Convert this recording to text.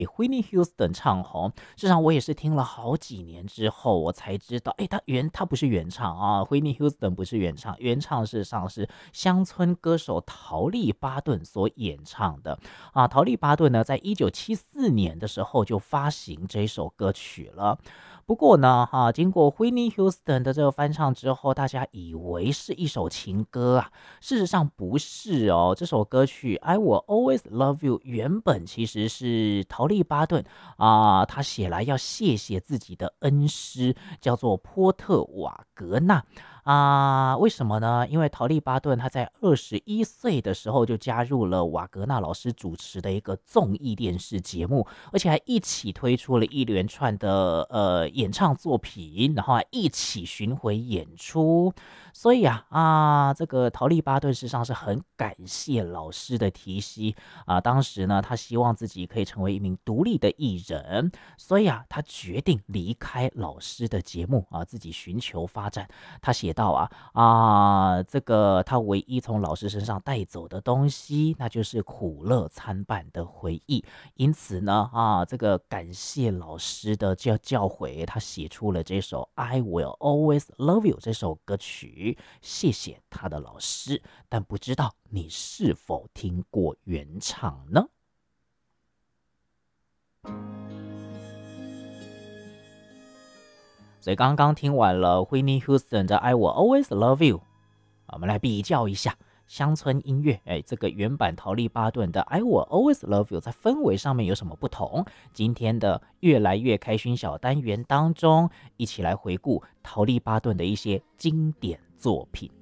Whitney Houston 唱红。事实上，我也是听了好几年之后，我才知道，他不是原唱啊，Whitney Houston 不是原唱，原唱事实上是乡村歌手陶丽巴顿所演唱的啊。陶丽巴顿呢，在1974年的时候就发行这首歌曲了。不过呢，经过 Whitney Houston 的这个翻唱之后，大家以为是一首情歌啊，事实上不是哦。这首歌曲《I Will Always Love You》原本其实是陶丽巴顿他写来要谢谢自己的恩师，叫做波特瓦格纳。为什么呢？因为陶丽巴顿他在21岁的时候就加入了瓦格纳老师主持的一个综艺电视节目，而且还一起推出了一连串的演唱作品，然后还一起巡回演出。所以这个陶丽巴顿事实上是很感谢老师的提携当时呢，他希望自己可以成为一名独立的艺人，所以他决定离开老师的节目自己寻求发展。他写到这个他唯一从老师身上带走的东西，那就是苦乐参半的回忆。因此呢，这个感谢老师的教诲，他写出了这首《I Will Always Love You》这首歌曲，谢谢他的老师。但不知道你是否听过原唱呢？所以刚刚听完了 Whitney Houston 的 I Will Always Love You， 我们来比较一下乡村音乐，这个原版陶丽巴顿的 I Will Always Love You 在氛围上面有什么不同？今天的越来越开心小单元当中，一起来回顾陶丽巴顿的一些经典作品。